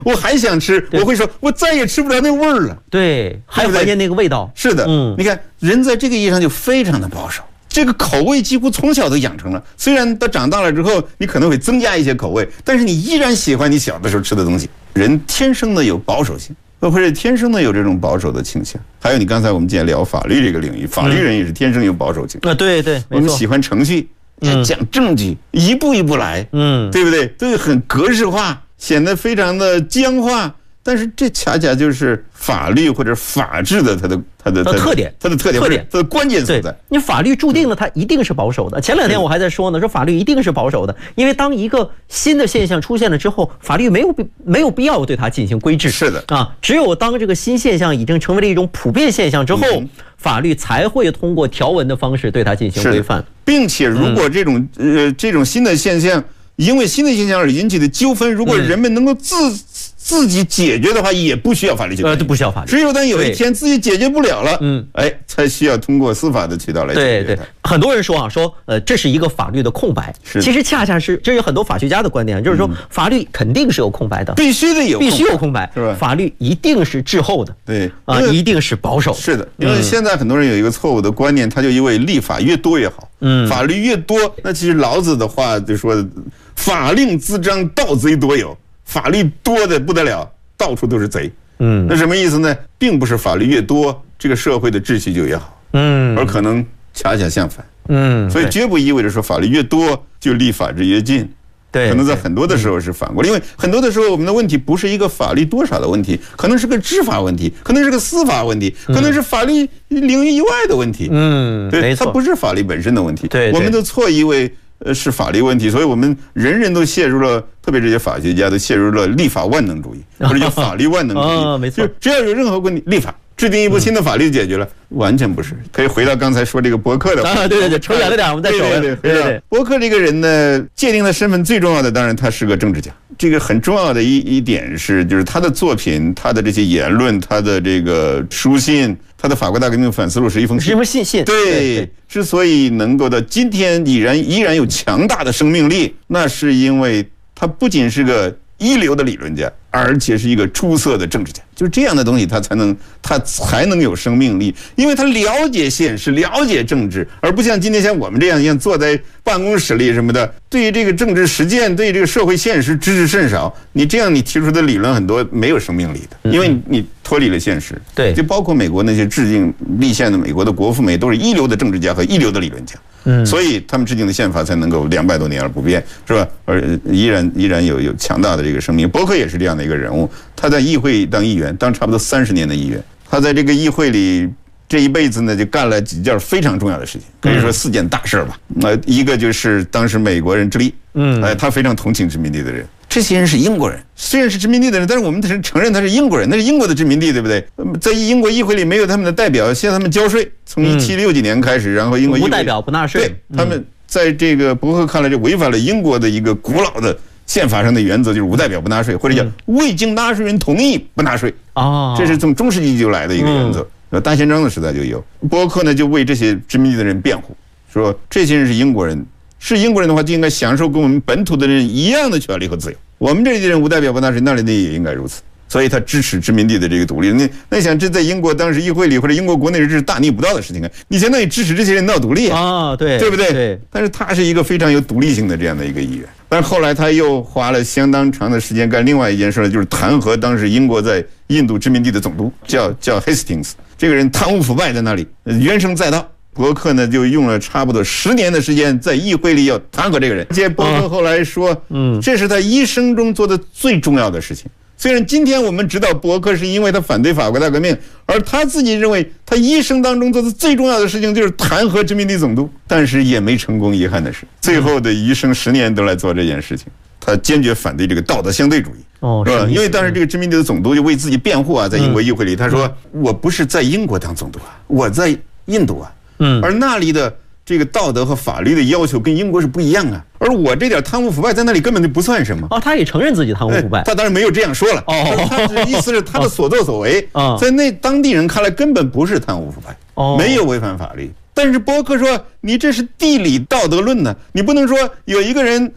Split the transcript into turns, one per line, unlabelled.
我还想吃，我会说我再也吃不了那味儿了。
对，还怀念那个味道。
是的，你看人在这个意义上就非常的保守，这个口味几乎从小都养成了。虽然到长大了之后，你可能会增加一些口味，但是你依然喜欢你小的时候吃的东西。人天生的有保守性，或者天生的有这种保守的倾向。还有你刚才我们今天聊法律这个领域，法律人也是天生有保守性。
对对，
我们喜欢程序，讲证据，一步一步来，对不对？都很格式化，显得非常的僵化。但是这恰恰就是法律或者法治的它的特点，它的关键所在。
你法律注定了它一定是保守的。前两天我还在说呢，说法律一定是保守的，因为当一个新的现象出现了之后，法律没有必要对它进行规制。
是的啊，
只有当这个新现象已经成为了一种普遍现象之后，法律才会通过条文的方式对它进行规范。
并且如果这种新的现象，因为新的现象而引起的纠纷，如果人们能够自己解决的话，也不需要法律去
不需要法律。
只有当有一天自己解决不了了，才需要通过司法的渠道来解决它。
对，很多人说这是一个法律的空白，其实恰恰是这有很多法学家的观点，就是说法律肯定是有空白的，
必须有
空白，
是吧？
法律一定是滞后的，
对
一定是保守。
是的，因为现在很多人有一个错误的观念，他就因为立法越多越好，法律越多，那其实老子的话就说法令滋章，盗贼多有。法律多的不得了，到处都是贼。那什么意思呢？并不是法律越多，这个社会的秩序就越好。而可能恰恰相反。所以绝不意味着说法律越多就离法治越近。
对，
可能在很多的时候是反过来，因为很多的时候我们的问题不是一个法律多少的问题，可能是个知法问题，可能是个司法问题，可能是法律领域以外的问题。对，它不是法律本身的问题。
对，
我们都错以为是法律问题，所以我们人都陷入了，特别这些法学家都陷入了立法万能主义，或者叫法律万能主义。
没错，
只要有任何问题，立法制定一部新的法律解决了，完全不是。可以回到刚才说这个伯克的话，
对，扯远了点，我们再说。
对，伯克这个人呢，界定的身份最重要的，当然他是个政治家。这个很重要的一点是，就是他的作品、他的这些言论、他的这个书信。他的法国大革命反思录是一封信，对，之所以能够到今天依然有强大的生命力，那是因为他不仅是个一流的理论家，而且是一个出色的政治家。就是这样的东西，他才能有生命力，因为他了解现实，了解政治，而不像今天像我们这样坐在办公室里什么的，对于这个政治实践，对于这个社会现实知识甚少。你这样你提出的理论很多没有生命力的，因为你脱离了现实。
对，
就包括美国那些制定立宪的美国的国父们，都是一流的政治家和一流的理论家。所以他们制定的宪法才能够200多年而不变，是吧？而依然有强大的这个生命。伯克也是这样的一个人物，他在议会当议员，当差不多30年的议员，他在这个议会里这一辈子呢，就干了几件非常重要的事情，可以说4件大事吧。一个就是当时美国人之力，他非常同情殖民地的人。这些人是英国人，虽然是殖民地的人，但是我们承认他是英国人，那是英国的殖民地，对不对？在英国议会里没有他们的代表，向他们交税，从1760几年开始，然后英国议会
无代表不纳税，
对，他们在这个伯克看来，就违反了英国的一个古老的宪法上的原则，就是无代表不纳税，或者叫未经纳税人同意不纳税。这是从中世纪就来的一个原则，大宪章的时代就有。伯克呢就为这些殖民地的人辩护，说这些人是英国人。是英国人的话，就应该享受跟我们本土的人一样的权利和自由。我们这里的人无代表不纳税，那里的也应该如此。所以他支持殖民地的这个独立。那想这在英国当时议会里或者英国国内这是大逆不道的事情啊！你相当于支持这些人闹独立对不对？
对。
但是他是一个非常有独立性的这样的一个议员。但是后来他又花了相当长的时间干另外一件事，就是弹劾当时英国在印度殖民地的总督，叫 Hastings。这个人贪污腐败在那里，怨声载道。伯克呢就用了差不多10年的时间在议会里要弹劾这个人。而且伯克后来说，这是他一生中做的最重要的事情。虽然今天我们知道伯克是因为他反对法国大革命，而他自己认为他一生当中做的最重要的事情就是弹劾殖民地总督，但是也没成功。遗憾的是，最后的余生10年都来做这件事情。他坚决反对这个道德相对主义，是吧？因为当时这个殖民地的总督就为自己辩护啊，在英国议会里，他说：“我不是在英国当总督啊，我在印度啊。”而那里的这个道德和法律的要求跟英国是不一样啊，而我这点贪污腐败在那里根本就不算什么。
他也承认自己贪污腐败，
他当然没有这样说了。他的意思是他的所作所为，在那当地人看来根本不是贪污腐败，没有违反法律。但是伯克说，你这是地理道德论呢，你不能说有一个人